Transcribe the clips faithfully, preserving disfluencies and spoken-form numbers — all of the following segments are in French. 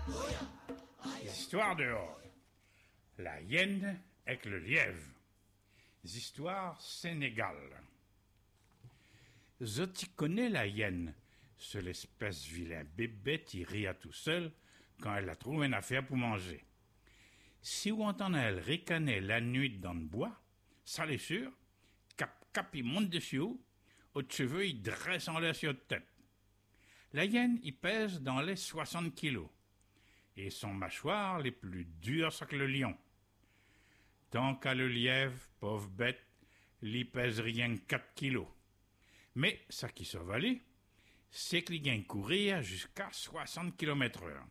Histoire dehors. La hyène avec le lièvre. Histoire Sénégal. Je t'y connais la hyène, c'est l'espèce vilain bébé qui rit à tout seul quand elle a trouvé une affaire pour manger. Si vous entendez elle ricaner la nuit dans le bois, ça l'est sûr, cap cap il monte dessus, aux cheveux il dresse en l'air sur la tête. La hyène il pèse dans les soixante kilos, et son mâchoire les plus dures ça que le lion. Tant qu'à le lièvre, pauvre bête, il pèse rien que quatre kilos. Mais ça qui se valait, c'est qu'il gagne courir jusqu'à soixante kilomètres heure.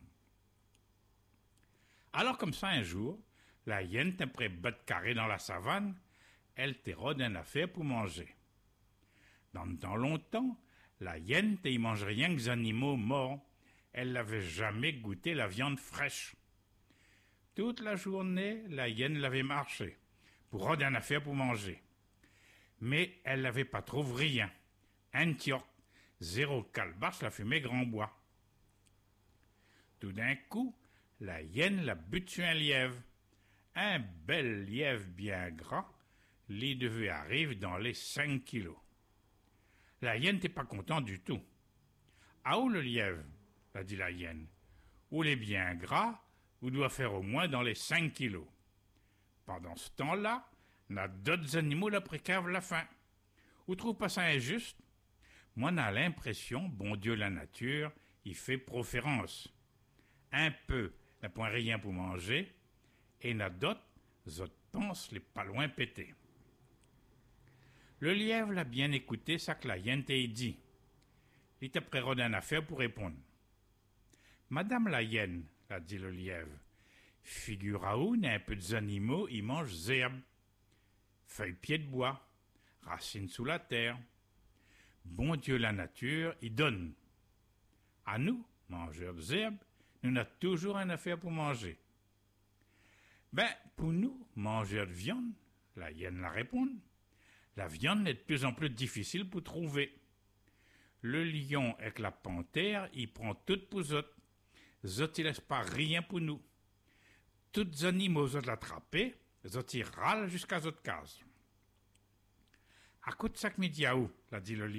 Alors comme ça un jour, la hyène t'est près bête carré dans la savane, elle t'érode une affaire pour manger. Dans le temps longtemps, la hyène t'y mange rien que des animaux morts, elle n'avait jamais goûté la viande fraîche. Toute la journée, la hyène l'avait marché, pour rôder une affaire pour manger. Mais elle n'avait pas trouvé rien. Un tioc, zéro calebasse la fumée grand bois. Tout d'un coup, la hyène la bute sur un lièvre. Un bel lièvre bien gras, lui devait arriver dans les cinq kilos. La hyène n'était pas contente du tout. Ah où le lièvre, a dit la hyène. Où il est bien gras, ou doit faire au moins dans les cinq kilos. Pendant ce temps-là, on a d'autres animaux la précavent la faim. Vous trouvez pas ça injuste? Moi, on a l'impression, bon Dieu, la nature, il fait proférence. Un peu, n'a point rien pour manger, et n'a d'autres, autres pensent les pas loin pétés. Le lièvre l'a bien écouté, ça que la hyène t'a dit. Il t'a prérogé une affaire pour répondre. Madame la hyène, a dit le lièvre, figure à où, un peu d'animaux, ils mangent zerbe, feuilles pieds de bois, racines sous la terre. Bon Dieu, la nature, il donne. À nous, mangeurs de zerbe, nous avons toujours une affaire pour manger. Ben, pour nous, mangeurs de viande, la hyène la répond, la viande est de plus en plus difficile pour trouver. Le lion avec la panthère, il prend tout pour eux. Zot, il laisse pas rien pour nous. Tous les animaux, zot l'attraper, zot, ils râlent jusqu'à zot case. À coup de sac midi à où, l'a dit le lion.